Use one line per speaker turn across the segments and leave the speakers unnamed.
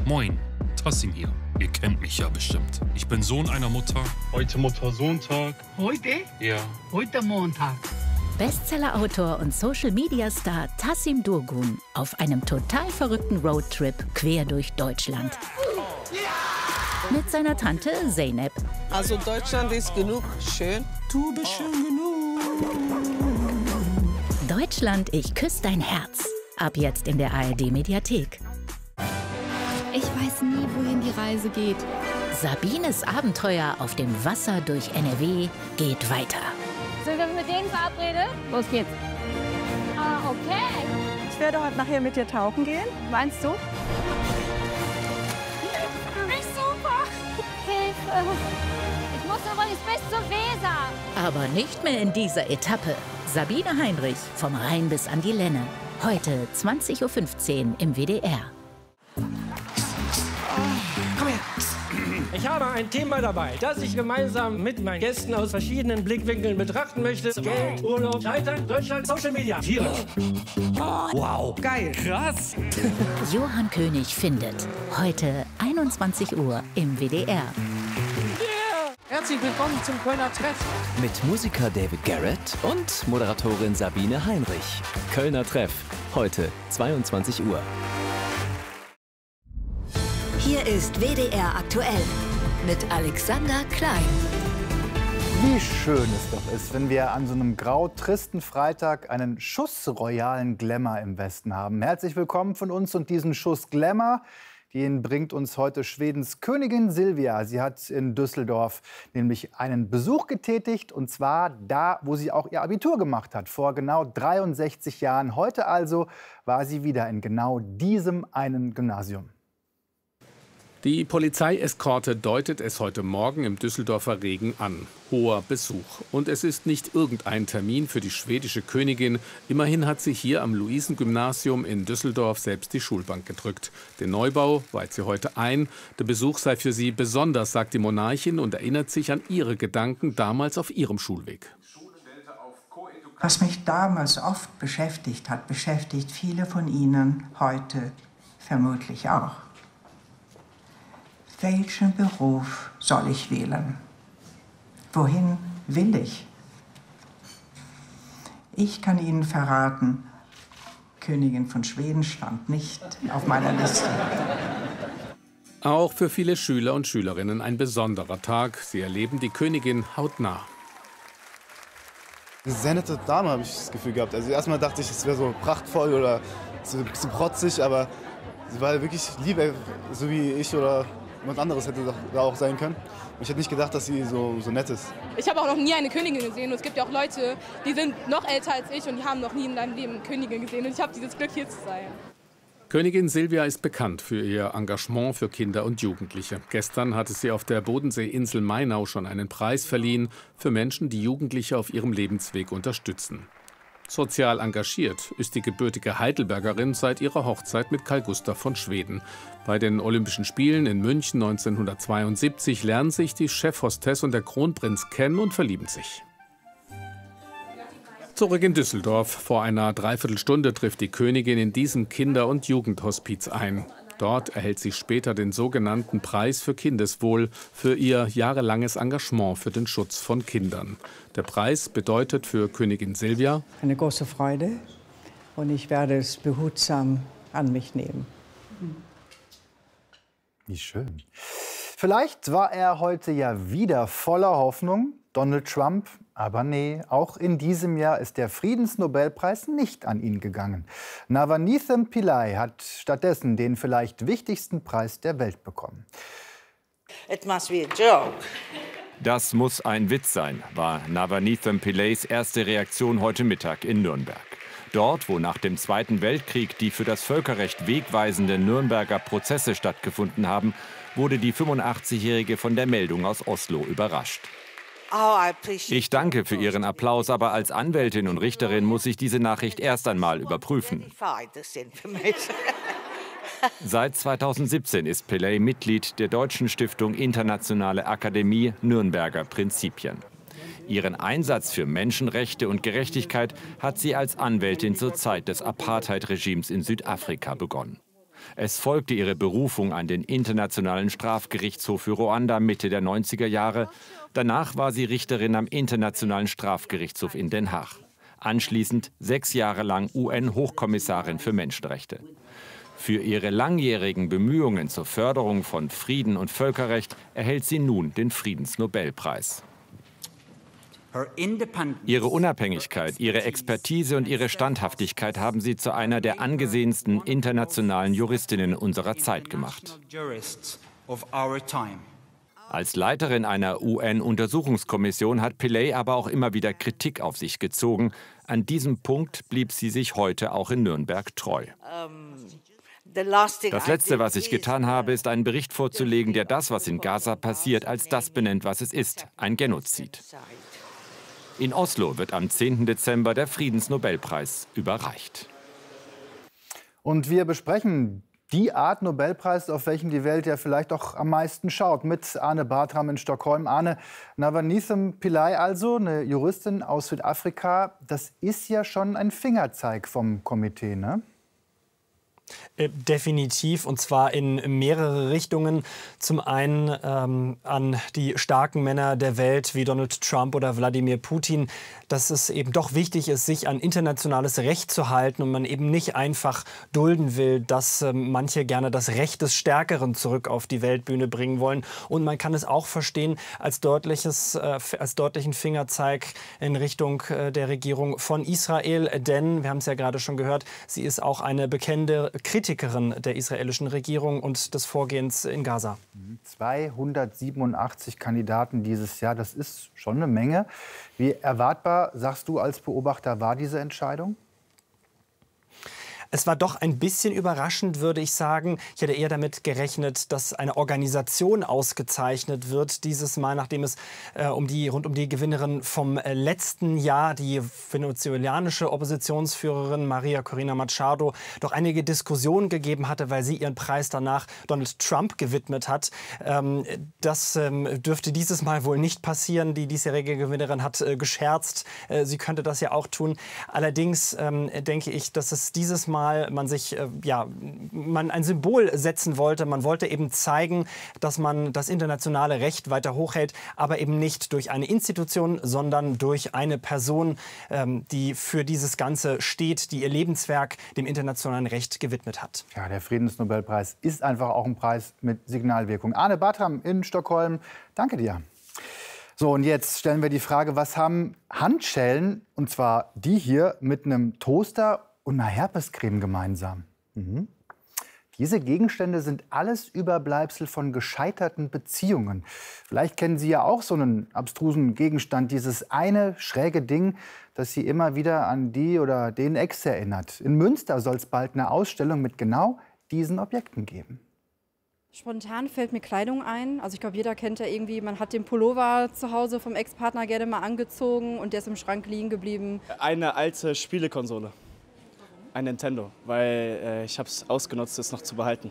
Moin, Tassim hier. Ihr kennt mich ja bestimmt. Ich bin Sohn einer Mutter. Heute Mutter-Sohn-Tag.
Heute?
Ja.
Heute Montag.
Bestseller-Autor und Social-Media-Star Tassim Durgun auf einem total verrückten Roadtrip quer durch Deutschland. Mit seiner Tante Zeynep.
Also Deutschland ist genug schön.
Du bist schön genug.
Deutschland, ich küsse dein Herz. Ab jetzt in der ARD-Mediathek.
Ich weiß nie, wohin die Reise geht.
Sabines Abenteuer auf dem Wasser durch NRW geht weiter.
Sind wir mit denen verabredet? Los geht's. Ah, okay.
Ich werde heute nachher mit dir tauchen gehen.
Meinst du? Nicht super. Hilfe. Ich muss übrigens bis zur Weser.
Aber nicht mehr in dieser Etappe. Sabine Heinrich, vom Rhein bis an die Lenne. Heute 20:15 Uhr im WDR.
Komm her.
Ich habe ein Thema dabei, das ich gemeinsam mit meinen Gästen aus verschiedenen Blickwinkeln betrachten möchte. Geld, Urlaub, Scheitern, Deutschland, Social Media. Tiere.
Wow, geil. Krass.
Johann König findet. Heute 21 Uhr im WDR.
Herzlich willkommen zum Kölner Treff.
Mit Musiker David Garrett und Moderatorin Sabine Heinrich. Kölner Treff. Heute 22 Uhr.
Hier ist WDR aktuell mit Alexander Klein.
Wie schön es doch ist, wenn wir an so einem grau-tristen Freitag einen Schuss royalen Glamour im Westen haben. Herzlich willkommen von uns und diesen Schuss Glamour. Den bringt uns heute Schwedens Königin Silvia. Sie hat in Düsseldorf nämlich einen Besuch getätigt, und zwar da, wo sie auch ihr Abitur gemacht hat, vor genau 63 Jahren. Heute also war sie wieder in genau diesem einen Gymnasium.
Die Polizeieskorte deutet es heute Morgen im Düsseldorfer Regen an. Hoher Besuch. Und es ist nicht irgendein Termin für die schwedische Königin. Immerhin hat sie hier am Luisengymnasium in Düsseldorf selbst die Schulbank gedrückt. Den Neubau weiht sie heute ein. Der Besuch sei für sie besonders, sagt die Monarchin und erinnert sich an ihre Gedanken damals auf ihrem Schulweg.
Was mich damals oft beschäftigt hat, beschäftigt viele von Ihnen heute vermutlich auch. Welchen Beruf soll ich wählen? Wohin will ich? Ich kann Ihnen verraten, Königin von Schweden stand nicht auf meiner Liste.
Auch für viele Schüler und Schülerinnen ein besonderer Tag. Sie erleben die Königin hautnah.
Eine sehr nette Dame, habe ich das Gefühl gehabt. Also erstmal dachte ich, es wäre so prachtvoll oder so ein bisschen protzig, aber sie war wirklich lieb, so wie ich oder jemand anderes hätte da auch sein können. Und ich hätte nicht gedacht, dass sie so nett ist.
Ich habe auch noch nie eine Königin gesehen. Und es gibt ja auch Leute, die sind noch älter als ich und die haben noch nie in ihrem Leben eine Königin gesehen. Und ich habe dieses Glück, hier zu sein.
Königin Silvia ist bekannt für ihr Engagement für Kinder und Jugendliche. Gestern hatte sie auf der Bodenseeinsel Mainau schon einen Preis verliehen für Menschen, die Jugendliche auf ihrem Lebensweg unterstützen. Sozial engagiert ist die gebürtige Heidelbergerin seit ihrer Hochzeit mit Carl Gustaf von Schweden. Bei den Olympischen Spielen in München 1972 lernen sich die Chefhostess und der Kronprinz kennen und verlieben sich. Zurück in Düsseldorf. Vor einer Dreiviertelstunde trifft die Königin in diesem Kinder- und Jugendhospiz ein. Dort erhält sie später den sogenannten Preis für Kindeswohl für ihr jahrelanges Engagement für den Schutz von Kindern. Der Preis bedeutet für Königin Silvia
eine große Freude und ich werde es behutsam an mich nehmen.
Wie schön. Vielleicht war er heute ja wieder voller Hoffnung, Donald Trump. Aber nee, auch in diesem Jahr ist der Friedensnobelpreis nicht an ihn gegangen. Navanithem Pillay hat stattdessen den vielleicht wichtigsten Preis der Welt bekommen.
It must be a joke.
Das muss ein Witz sein, war Navanithem Pillays erste Reaktion heute Mittag in Nürnberg. Dort, wo nach dem Zweiten Weltkrieg die für das Völkerrecht wegweisenden Nürnberger Prozesse stattgefunden haben, wurde die 85-Jährige von der Meldung aus Oslo überrascht. Ich danke für Ihren Applaus, aber als Anwältin und Richterin muss ich diese Nachricht erst einmal überprüfen. Seit 2017 ist Pillay Mitglied der deutschen Stiftung Internationale Akademie Nürnberger Prinzipien. Ihren Einsatz für Menschenrechte und Gerechtigkeit hat sie als Anwältin zur Zeit des Apartheid-Regimes in Südafrika begonnen. Es folgte ihre Berufung an den Internationalen Strafgerichtshof für Ruanda Mitte der 90er Jahre. Danach war sie Richterin am Internationalen Strafgerichtshof in Den Haag. Anschließend 6 Jahre lang UN-Hochkommissarin für Menschenrechte. Für ihre langjährigen Bemühungen zur Förderung von Frieden und Völkerrecht erhält sie nun den Friedensnobelpreis. Ihre Unabhängigkeit, ihre Expertise und ihre Standhaftigkeit haben sie zu einer der angesehensten internationalen Juristinnen unserer Zeit gemacht. Als Leiterin einer UN-Untersuchungskommission hat Pillay aber auch immer wieder Kritik auf sich gezogen. An diesem Punkt blieb sie sich heute auch in Nürnberg treu. Das Letzte, was ich getan habe, ist einen Bericht vorzulegen, der das, was in Gaza passiert, als das benennt, was es ist, ein Genozid. In Oslo wird am 10. Dezember der Friedensnobelpreis überreicht.
Und wir besprechen die Art Nobelpreis, auf welchen die Welt ja vielleicht auch am meisten schaut, mit Arne Bartram in Stockholm. Arne, Navanitha Pillay also, eine Juristin aus Südafrika, das ist ja schon ein Fingerzeig vom Komitee, ne?
Definitiv, und zwar in mehrere Richtungen. Zum einen an die starken Männer der Welt wie Donald Trump oder Wladimir Putin, dass es eben doch wichtig ist, sich an internationales Recht zu halten und man eben nicht einfach dulden will, dass manche gerne das Recht des Stärkeren zurück auf die Weltbühne bringen wollen. Und man kann es auch verstehen als deutlichen Fingerzeig in Richtung der Regierung von Israel, denn, wir haben es ja gerade schon gehört, sie ist auch eine bekennende Kritikerin der israelischen Regierung und des Vorgehens in Gaza. 287 Kandidaten dieses Jahr, das ist schon eine Menge. Wie erwartbar, sagst du als Beobachter, war diese Entscheidung? Es war doch ein bisschen überraschend, würde ich sagen. Ich hätte eher damit gerechnet, dass eine Organisation ausgezeichnet wird. Dieses Mal, nachdem es rund um die Gewinnerin vom letzten Jahr, die venezuelanische Oppositionsführerin Maria Corina Machado, doch einige Diskussionen gegeben hatte, weil sie ihren Preis danach Donald Trump gewidmet hat. Das dürfte dieses Mal wohl nicht passieren. Die diesjährige Gewinnerin hat gescherzt. Sie könnte das ja auch tun. Allerdings denke ich, dass es dieses Mal man ein Symbol setzen wollte. Man wollte eben zeigen, dass man das internationale Recht weiter hochhält, aber eben nicht durch eine Institution, sondern durch eine Person, die für dieses Ganze steht, die ihr Lebenswerk dem internationalen Recht gewidmet hat. Ja, der Friedensnobelpreis ist einfach auch ein Preis mit Signalwirkung. Arne Bartram in Stockholm, danke dir. So, und jetzt stellen wir die Frage, was haben Handschellen, und zwar die hier, mit einem Toaster und einer Herpescreme gemeinsam? Diese Gegenstände sind alles Überbleibsel von gescheiterten Beziehungen. Vielleicht kennen Sie ja auch so einen abstrusen Gegenstand, dieses eine schräge Ding, das Sie immer wieder an die oder den Ex erinnert. In Münster soll es bald eine Ausstellung mit genau diesen Objekten geben.
Spontan fällt mir Kleidung ein. Also ich glaube, jeder kennt ja irgendwie, man hat den Pullover zu Hause vom Ex-Partner gerne mal angezogen und der ist im Schrank liegen geblieben.
Eine alte Spielekonsole. Ein Nintendo, weil ich habe es ausgenutzt, es noch zu behalten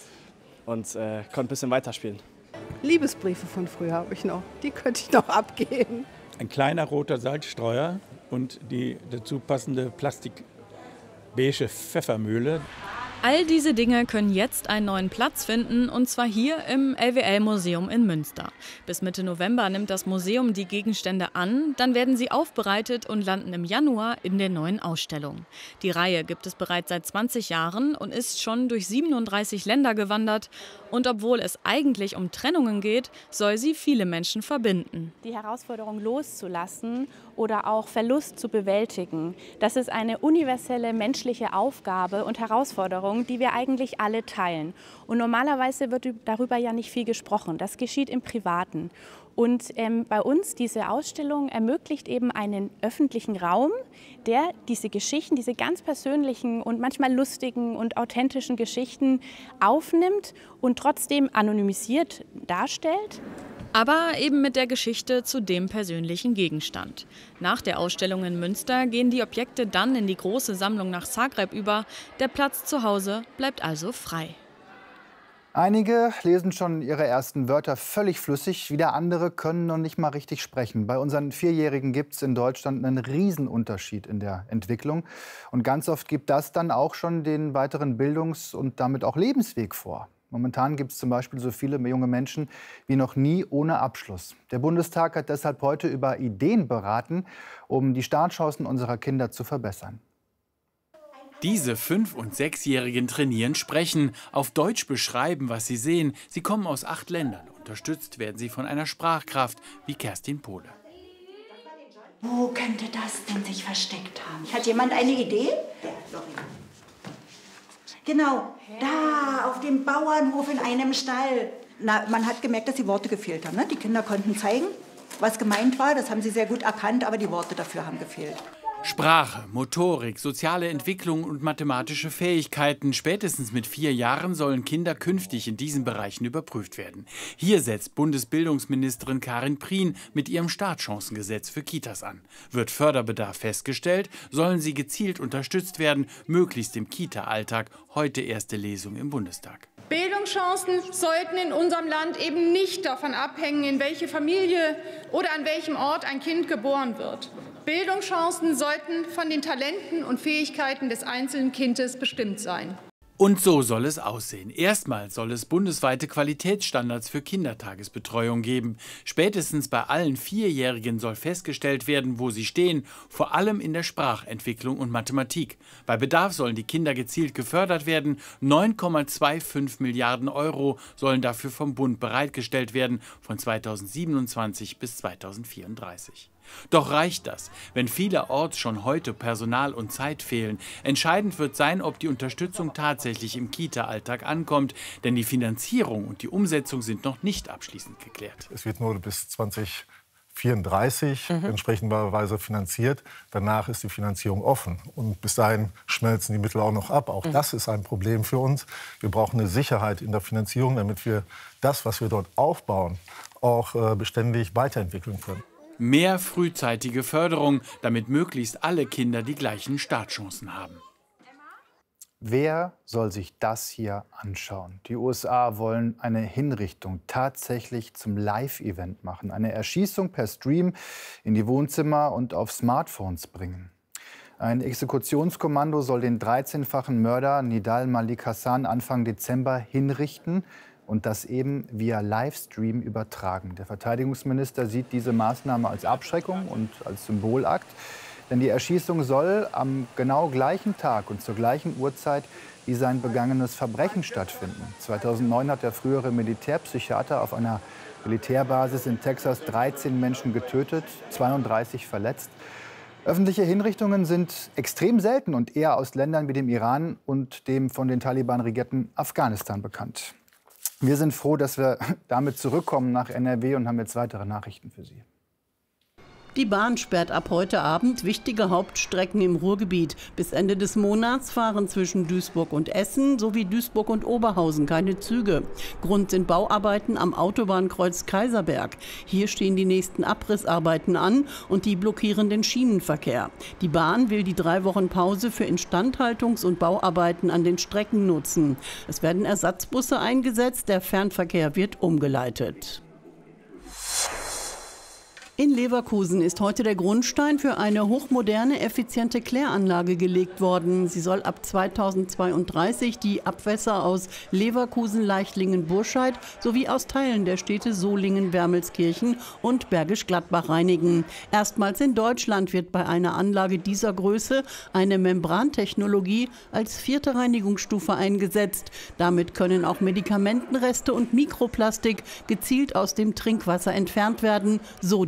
und konnte ein bisschen weiterspielen.
Liebesbriefe von früher habe ich noch, die könnte ich noch abgeben.
Ein kleiner roter Salzstreuer und die dazu passende plastikbeige Pfeffermühle.
All diese Dinge können jetzt einen neuen Platz finden, und zwar hier im LWL-Museum in Münster. Bis Mitte November nimmt das Museum die Gegenstände an, dann werden sie aufbereitet und landen im Januar in der neuen Ausstellung. Die Reihe gibt es bereits seit 20 Jahren und ist schon durch 37 Länder gewandert. Und obwohl es eigentlich um Trennungen geht, soll sie viele Menschen verbinden.
Die Herausforderung loszulassen oder auch Verlust zu bewältigen, das ist eine universelle menschliche Aufgabe und Herausforderung, die wir eigentlich alle teilen. Und normalerweise wird darüber ja nicht viel gesprochen. Das geschieht im Privaten. Und bei uns, diese Ausstellung ermöglicht eben einen öffentlichen Raum, der diese Geschichten, diese ganz persönlichen und manchmal lustigen und authentischen Geschichten aufnimmt und trotzdem anonymisiert darstellt.
Aber eben mit der Geschichte zu dem persönlichen Gegenstand. Nach der Ausstellung in Münster gehen die Objekte dann in die große Sammlung nach Zagreb über. Der Platz zu Hause bleibt also frei.
Einige lesen schon ihre ersten Wörter völlig flüssig, wieder andere können noch nicht mal richtig sprechen. Bei unseren Vierjährigen gibt es in Deutschland einen Riesenunterschied in der Entwicklung. Und ganz oft gibt das dann auch schon den weiteren Bildungs- und damit auch Lebensweg vor. Momentan gibt es zum Beispiel so viele junge Menschen wie noch nie ohne Abschluss. Der Bundestag hat deshalb heute über Ideen beraten, um die Startchancen unserer Kinder zu verbessern.
Diese 5- und 6-Jährigen trainieren Sprechen, auf Deutsch beschreiben, was sie sehen. Sie kommen aus 8 Ländern. Unterstützt werden sie von einer Sprachkraft wie Kerstin Pohle.
Wo könnte das denn sich versteckt haben? Hat jemand eine Idee? Genau, da auf dem Bauernhof in einem Stall. Na, man hat gemerkt, dass die Worte gefehlt haben. Ne? Die Kinder konnten zeigen, was gemeint war. Das haben sie sehr gut erkannt, aber die Worte dafür haben gefehlt.
Sprache, Motorik, soziale Entwicklung und mathematische Fähigkeiten. Spätestens mit 4 Jahren sollen Kinder künftig in diesen Bereichen überprüft werden. Hier setzt Bundesbildungsministerin Karin Prien mit ihrem Startchancengesetz für Kitas an. Wird Förderbedarf festgestellt, sollen sie gezielt unterstützt werden, möglichst im Kita-Alltag. Heute erste Lesung im Bundestag.
Bildungschancen sollten in unserem Land eben nicht davon abhängen, in welche Familie oder an welchem Ort ein Kind geboren wird. Bildungschancen sollten von den Talenten und Fähigkeiten des einzelnen Kindes bestimmt sein.
Und so soll es aussehen. Erstmals soll es bundesweite Qualitätsstandards für Kindertagesbetreuung geben. Spätestens bei allen 4-Jährigen soll festgestellt werden, wo sie stehen, vor allem in der Sprachentwicklung und Mathematik. Bei Bedarf sollen die Kinder gezielt gefördert werden. 9,25 Milliarden € sollen dafür vom Bund bereitgestellt werden, von 2027 bis 2034. Doch reicht das, wenn vielerorts schon heute Personal und Zeit fehlen? Entscheidend wird sein, ob die Unterstützung tatsächlich im Kita-Alltag ankommt, denn die Finanzierung und die Umsetzung sind noch nicht abschließend geklärt.
Es wird nur bis 2034 entsprechenderweise finanziert. Danach ist die Finanzierung offen. Und bis dahin schmelzen die Mittel auch noch ab. Auch das ist ein Problem für uns. Wir brauchen eine Sicherheit in der Finanzierung, damit wir das, was wir dort aufbauen, auch beständig weiterentwickeln können.
Mehr frühzeitige Förderung, damit möglichst alle Kinder die gleichen Startchancen haben.
Wer soll sich das hier anschauen? Die USA wollen eine Hinrichtung tatsächlich zum Live-Event machen. Eine Erschießung per Stream in die Wohnzimmer und auf Smartphones bringen. Ein Exekutionskommando soll den 13-fachen Mörder Nidal Malik Hasan Anfang Dezember hinrichten. Und das eben via Livestream übertragen. Der Verteidigungsminister sieht diese Maßnahme als Abschreckung und als Symbolakt. Denn die Erschießung soll am genau gleichen Tag und zur gleichen Uhrzeit wie sein begangenes Verbrechen stattfinden. 2009 hat der frühere Militärpsychiater auf einer Militärbasis in Texas 13 Menschen getötet, 32 verletzt. Öffentliche Hinrichtungen sind extrem selten und eher aus Ländern wie dem Iran und dem von den Taliban regierten Afghanistan bekannt. Wir sind froh, dass wir damit zurückkommen nach NRW und haben jetzt weitere Nachrichten für Sie.
Die Bahn sperrt ab heute Abend wichtige Hauptstrecken im Ruhrgebiet. Bis Ende des Monats fahren zwischen Duisburg und Essen sowie Duisburg und Oberhausen keine Züge. Grund sind Bauarbeiten am Autobahnkreuz Kaiserberg. Hier stehen die nächsten Abrissarbeiten an und die blockieren den Schienenverkehr. Die Bahn will die 3 Wochen Pause für Instandhaltungs- und Bauarbeiten an den Strecken nutzen. Es werden Ersatzbusse eingesetzt, der Fernverkehr wird umgeleitet. In Leverkusen ist heute der Grundstein für eine hochmoderne, effiziente Kläranlage gelegt worden. Sie soll ab 2032 die Abwässer aus Leverkusen, Leichtlingen, Burscheid sowie aus Teilen der Städte Solingen, Wermelskirchen und Bergisch Gladbach reinigen. Erstmals in Deutschland wird bei einer Anlage dieser Größe eine Membrantechnologie als 4. Reinigungsstufe eingesetzt. Damit können auch Medikamentenreste und Mikroplastik gezielt aus dem Trinkwasser entfernt werden, so